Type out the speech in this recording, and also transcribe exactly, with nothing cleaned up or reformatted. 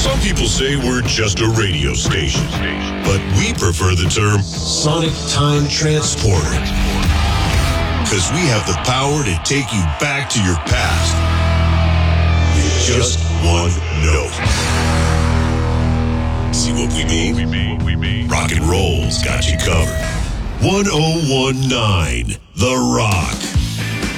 Some people say we're just a radio station, but we prefer the term Sonic Time Transporter, because we have the power to take you back to your past with just one note. See what we mean? Rock and roll's got you covered. one oh one nine The Rock.